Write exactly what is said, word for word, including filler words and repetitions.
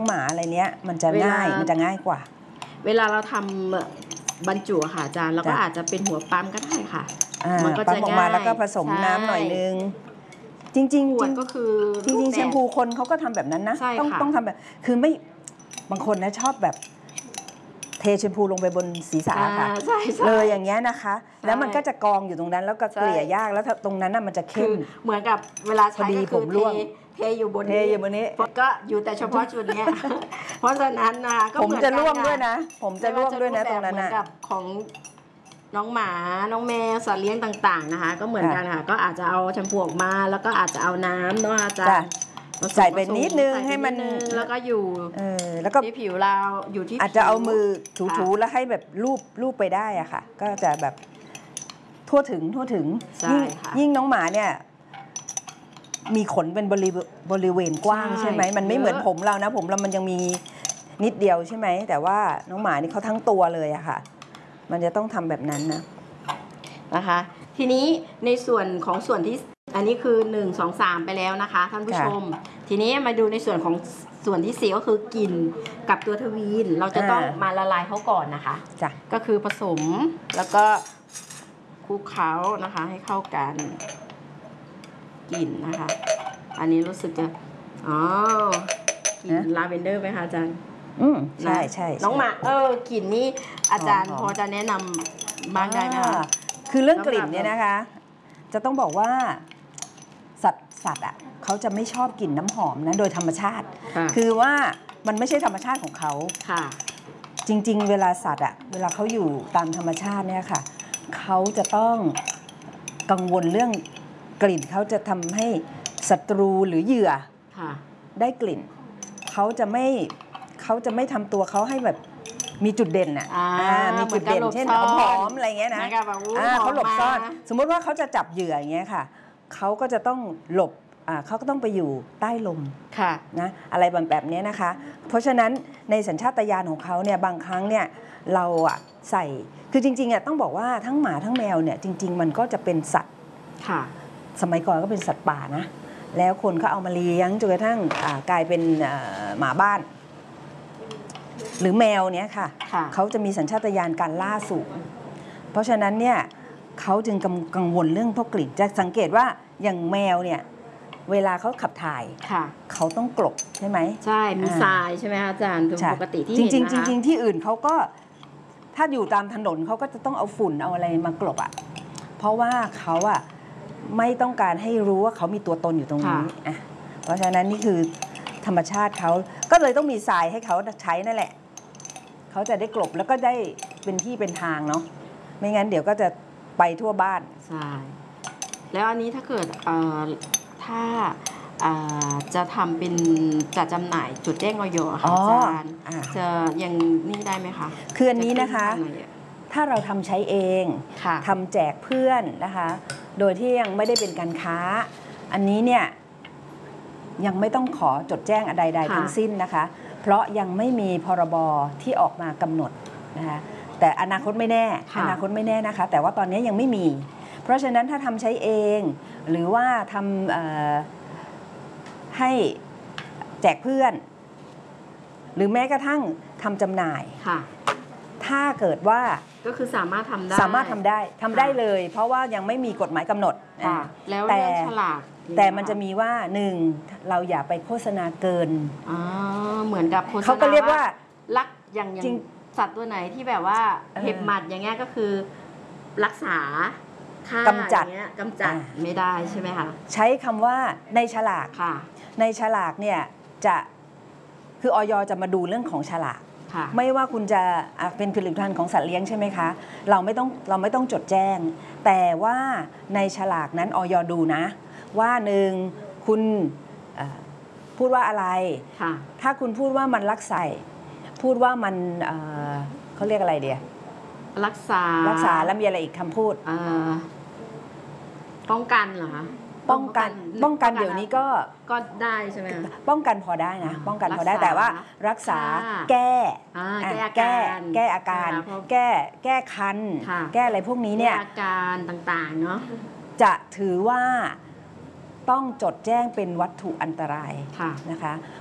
หมาอะไรเนี้ยมันจะง่ายมันจะง่ายกว่าเวลาเราทำบรรจุค่ะอาจารย์เราก็อาจจะเป็นหัวปั๊มก็ได้ค่ะมันก็จะง่ายปั๊มออกมาแล้วก็ผสมน้ำหน่อยนึงจริงจริงจริงก็คือจริงๆแชมพูคนเขาก็ทำแบบนั้นนะต้องต้องทำแบบคือไม่บางคนนะชอบแบบเทแชมพูลงไปบนศีรษะค่ะเลยอย่างเงี้ยนะคะแล้วมันก็จะกองอยู่ตรงนั้นแล้วก็เกลี่ยยากแล้วตรงนั้นน่ะมันจะเข้มเหมือนกับเวลาใช้ก็คือเทอยู่บนนี้เทอยู่บนนี้ก็อยู่แต่เฉพาะจุดนี้เพราะฉะนั้นนะผมจะร่วงด้วยนะผมจะร่วงด้วยนะตรงนั้นนะกับของน้องหมาน้องแมวสัตว์เลี้ยงต่างๆนะคะก็เหมือนกันค่ะก็อาจจะเอาแชมพูออกมาแล้วก็อาจจะเอาน้ำเนาะอาจารย์ใส่ไปนิดนึงให้มันแล้วก็อยู่แล้วก็ที่ผิวเราอยู่ที่อาจจะเอามือถูๆแล้วให้แบบลูบลูบไปได้อะค่ะก็จะแบบทั่วถึงทั่วถึงยิ่งยิ่งน้องหมาเนี่ยมีขนเป็นบริบริเวณกว้างใช่ไหมมันไม่เหมือนผมเรานะผมเรามันยังมีนิดเดียวใช่ไหมแต่ว่าน้องหมานี่เขาทั้งตัวเลยอะค่ะมันจะต้องทำแบบนั้นนะนะคะทีนี้ในส่วนของส่วนที่อันนี้คือหนึ่ง สอง สามไปแล้วนะคะท่านผู้ชมทีนี้มาดูในส่วนของส่วนที่สี่ก็คือกลิ่นกับตัวทวีนเราจะต้องมาละลายเขาก่อนนะคะก็คือผสมแล้วก็คลุกเคล้านะคะให้เข้ากันกลิ่นนะคะอันนี้รู้สึกจะอ๋อกลิ่นลาเวนเดอร์ไหมคะอาจารย์อืมใช่ใช่น้องหมาเออกลิ่นนี้อาจารย์พอจะแนะนำบ้างได้ไหมคะคือเรื่องกลิ่นเนี่ยนะคะจะต้องบอกว่าสัตว์สัตว์อ่ะเขาจะไม่ชอบกลิ่นน้ำหอมนะโดยธรรมชาติคือว่ามันไม่ใช่ธรรมชาติของเขาจริงๆเวลาสัตว์อ่ะเวลาเขาอยู่ตามธรรมชาติเนี่ยค่ะเขาจะต้องกังวลเรื่องกลิ่นเขาจะทำให้ศัตรูหรือเหยื่อได้กลิ่นเขาจะไม่เขาจะไม่ทำตัวเขาให้แบบมีจุดเด่นอ่ะมีจุดเด่นเช่นหอมอะไรเงี้ยนะเขาหลบซ่อนสมมติว่าเขาจะจับเหยื่ออย่างเงี้ยค่ะเขาก็จะต้องหลบเขาก็ต้องไปอยู่ใต้ลมนะอะไรแบบนี้นะคะเพราะฉะนั้นในสัญชาตญาณของเขาเนี่ยบางครั้งเนี่ยเราอ่ะใส่คือจริงๆอ่ะต้องบอกว่าทั้งหมาทั้งแมวเนี่ยจริงๆมันก็จะเป็นสัตว์สมัยก่อนก็เป็นสัตว์ป่านะแล้วคนก็เอามาเลี้ยงจนกระทั่งกลายเป็นหมาบ้านหรือแมวเนี้ยค่ะเขาจะมีสัญชาตญาณการล่าสูงเพราะฉะนั้นเนี่ยเขาจึงกังวลเรื่องพวกกลิ่นจะสังเกตว่าอย่างแมวเนี่ยเวลาเขาขับถ่ายเขาต้องกลบใช่ไหมใช่มีทรายใช่ไหมคะอาจารย์ปกติที่จริงๆจริงๆที่อื่นเขาก็ถ้าอยู่ตามถนนเขาก็จะต้องเอาฝุ่นเอาอะไรมากลบอ่ะเพราะว่าเขาอ่ะไม่ต้องการให้รู้ว่าเขามีตัวตนอยู่ตรงนี้อ่ะเพราะฉะนั้นนี่คือธรรมชาติเขาก็เลยต้องมีทรายให้เขาใช้นั่นแหละเขาจะได้กลบแล้วก็ได้เป็นที่เป็นทางเนาะไม่งั้นเดี๋ยวก็จะไปทั่วบ้านใช่แล้วอันนี้ถ้าเกิดถ้าจะทำเป็นจัดจำหน่ายจุดแจ้งออยค่ะอาจารย์จะยังนี่ได้ไหมคะคืออันนี้นะคะถ้าเราทำใช้เองทำแจกเพื่อนนะคะโดยที่ยังไม่ได้เป็นการค้าอันนี้เนี่ยยังไม่ต้องขอจดแจ้งอะไรใดทั้งสิ้นนะคะเพราะยังไม่มีพรบที่ออกมากำหนดนะคะแต่อนาคตไม่แน่อนาคตไม่แน่นะคะแต่ว่าตอนนี้ยังไม่มีเพราะฉะนั้นถ้าทำใช้เองหรือว่าทำให้แจกเพื่อนหรือแม้กระทั่งทำจำหน่ายถ้าเกิดว่าก็คือสามารถทำได้สามารถทำได้ทำได้เลยเพราะว่ายังไม่มีกฎหมายกำหนดแล้วเรื่องฉลากแต่มันจะมีว่าหนึ่งเราอย่าไปโฆษณาเกินเหมือนกับโฆษณาเขาก็เรียกว่ารักอย่างจริงสัตว์ตัวไหนที่แบบว่าเห็บหมัดอย่างเงี้ยก็คือรักษาฆ่ากำจัดกำจัดไม่ได้ใช่ไหมคะใช้คำว่าในฉลากในฉลากเนี่ยจะคืออย.จะมาดูเรื่องของฉลากไม่ว่าคุณจะเป็นผลิตภัณฑ์ของสัตว์เลี้ยงใช่ไหมคะเราไม่ต้องเราไม่ต้องจดแจ้งแต่ว่าในฉลากนั้นอย.ดูนะว่าหนึ่งคุณพูดว่าอะไรถ้าคุณพูดว่ามันรักษาพูดว่ามันเขาเรียกอะไรเดียรักษารักษาแล้วมีอะไรอีกคำพูดป้องกันเหรอคะป้องกันป้องกันเดี๋ยวนี้ก็ก็ได้ใช่ไหมป้องกันพอได้นะป้องกันพอได้แต่ว่ารักษาแก้แก้แก้อาการแก้แก้คันแก้อะไรพวกนี้เนี่ยอาการต่างๆเนาะจะถือว่าต้องจดแจ้งเป็นวัตถุอันตรายนะคะ